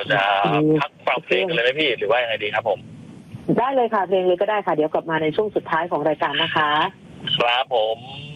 จะพักฟังเพลงกันเลยไหมพี่หรือว่ายังไงดีครับผมได้เลยค่ะเพลงเลยก็ได้ค่ะเดี๋ยวกลับมาในช่วงสุดท้ายของรายการนะคะครับผม